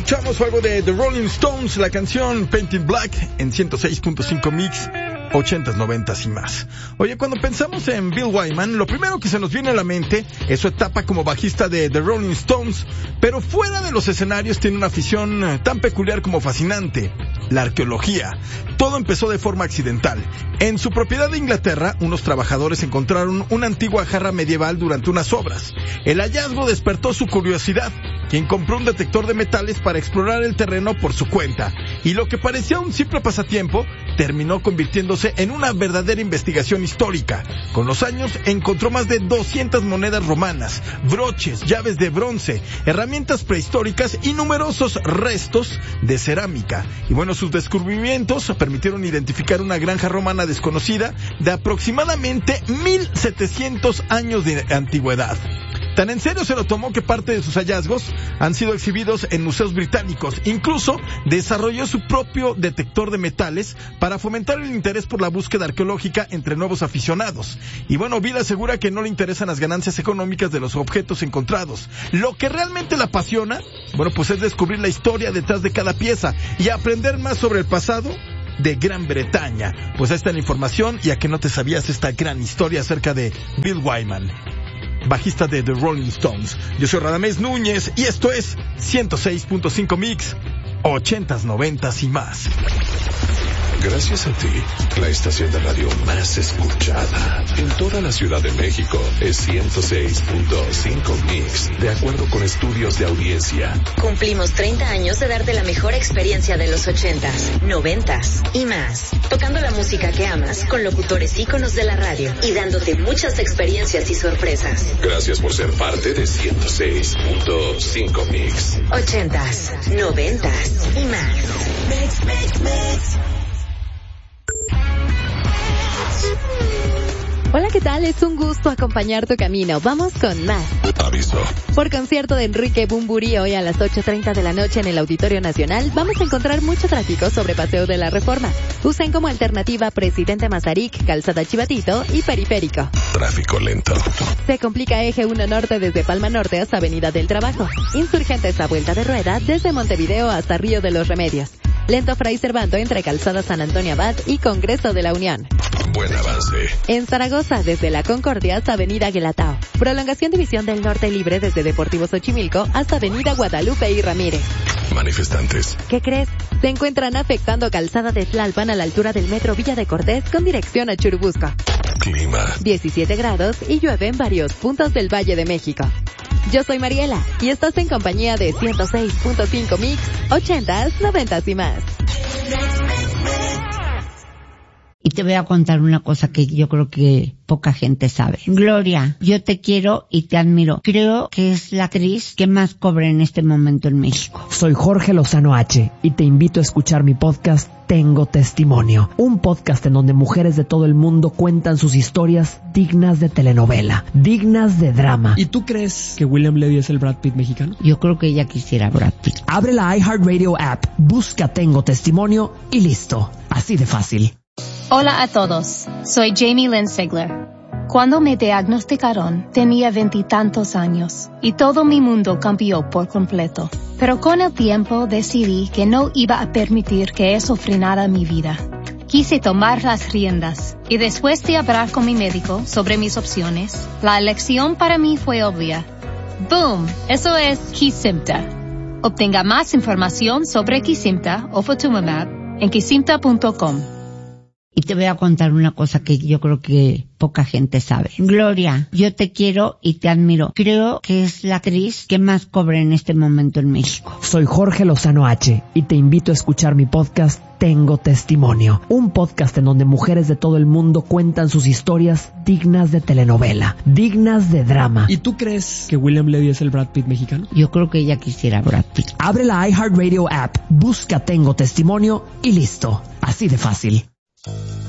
Escuchamos algo de The Rolling Stones, la canción Painted Black en 106.5 Mix, 80s, 90s y más. Oye, cuando pensamos en Bill Wyman, lo primero que se nos viene a la mente es su etapa como bajista de The Rolling Stones, pero fuera de los escenarios tiene una afición tan peculiar como fascinante: la arqueología. Todo empezó de forma accidental. En su propiedad de Inglaterra, unos trabajadores encontraron una antigua jarra medieval durante unas obras. El hallazgo despertó su curiosidad, quien compró un detector de metales para explorar el terreno por su cuenta, y lo que parecía un simple pasatiempo terminó convirtiéndose en una verdadera investigación histórica. Con los años encontró más de 200 monedas romanas, broches, llaves de bronce, herramientas prehistóricas y numerosos restos de cerámica. Y bueno, sus descubrimientos permitieron identificar una granja romana desconocida de aproximadamente 1700 años de antigüedad. Tan en serio se lo tomó que parte de sus hallazgos han sido exhibidos en museos británicos. Incluso desarrolló su propio detector de metales para fomentar el interés por la búsqueda arqueológica entre nuevos aficionados. Y bueno, Bill asegura que no le interesan las ganancias económicas de los objetos encontrados. Lo que realmente le apasiona, bueno, pues es descubrir la historia detrás de cada pieza y aprender más sobre el pasado de Gran Bretaña. Pues ahí está la información, y a que no te sabías esta gran historia acerca de Bill Wyman, bajista de The Rolling Stones. Yo soy Radamés Núñez y esto es 106.5 Mix, 80s, 90s y más. Gracias a ti, la estación de radio más escuchada en toda la Ciudad de México es 106.5 Mix, de acuerdo con estudios de audiencia. Cumplimos 30 años de darte la mejor experiencia de los 80s, 90s y más. Tocando la música que amas con locutores íconos de la radio y dándote muchas experiencias y sorpresas. Gracias por ser parte de 106.5 Mix. 80s, 90s y más. Mix, mix, mix. Hola, ¿qué tal? Es un gusto acompañar tu camino. Vamos con más. Aviso. Por concierto de Enrique Bunbury hoy a las 8:30 de la noche en el Auditorio Nacional, vamos a encontrar mucho tráfico sobre Paseo de la Reforma. Usen como alternativa Presidente Mazarik, Calzada Chivatito y Periférico. Tráfico lento. Se complica Eje 1 Norte desde Palma Norte hasta Avenida del Trabajo. Insurgentes a vuelta de rueda desde Montevideo hasta Río de los Remedios. Lento Fray Servando entre Calzada San Antonio Abad y Congreso de la Unión. Buen avance. En Zaragoza, desde La Concordia hasta Avenida Guelatao. Prolongación División del Norte libre desde Deportivo Xochimilco hasta Avenida Guadalupe y Ramírez. Manifestantes. ¿Qué crees? Se encuentran afectando Calzada de Tlalpan a la altura del Metro Villa de Cortés con dirección a Churubusco. Clima. 17 grados y llueve en varios puntos del Valle de México. Yo soy Mariela y estás en compañía de 106.5 Mix, 80s, 90s y más. Y te voy a contar una cosa que yo creo que poca gente sabe. Gloria, yo te quiero y te admiro. Creo que es la actriz que más cobra en este momento en México. Soy Jorge Lozano H y te invito a escuchar mi podcast Tengo Testimonio. Un podcast en donde mujeres de todo el mundo cuentan sus historias dignas de telenovela, dignas de drama. ¿Y tú crees que William Levy es el Brad Pitt mexicano? Yo creo que ella quisiera Brad Pitt. Abre la iHeartRadio app, busca Tengo Testimonio y listo. Así de fácil. Hola a todos, soy Jamie Lynn Sigler. Cuando me diagnosticaron, tenía 20 y tantos años y todo mi mundo cambió por completo. Pero con el tiempo decidí que no iba a permitir que eso frenara mi vida. Quise tomar las riendas y después de hablar con mi médico sobre mis opciones, la elección para mí fue obvia. ¡Boom! Eso es Kesimpta. Obtenga más información sobre Kesimpta o Ofatumumab en kesimpta.com. Y te voy a contar una cosa que yo creo que poca gente sabe. Gloria, yo te quiero y te admiro. Creo que es la actriz que más cobra en este momento en México. Soy Jorge Lozano H y te invito a escuchar mi podcast Tengo Testimonio. Un podcast en donde mujeres de todo el mundo cuentan sus historias dignas de telenovela, dignas de drama. ¿Y tú crees que William Levy es el Brad Pitt mexicano? Yo creo que ella quisiera Brad Pitt. Abre la iHeartRadio app, busca Tengo Testimonio y listo. Así de fácil.